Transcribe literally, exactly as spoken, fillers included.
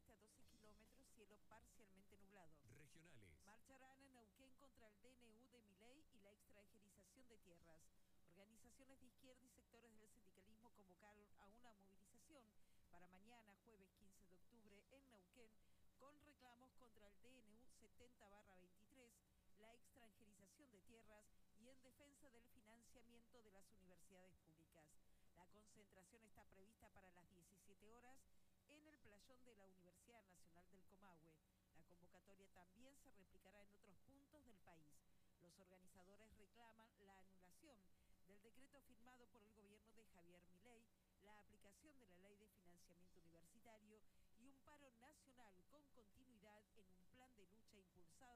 oeste a doce kilómetros, cielo parcialmente nublado. Regionales. Marcharán en Neuquén contra el D N U de Milei y la extranjerización de tierras. Organizaciones de izquierda y sectores del sindicalismo convocaron a una movilización para mañana, jueves quince de octubre, en Neuquén, con reclamos contra el D N U setenta barra veintitrés, la extranjerización de tierras y en defensa del financiamiento de las universidades públicas. La concentración está prevista para las diecisiete horas en el playón de la Universidad Nacional del Comahue. La convocatoria también se replicará en otros puntos del país. Los organizadores reclaman la anulación del decreto firmado por el gobierno de Javier Milei, la aplicación de la Ley de Financiamiento Universitario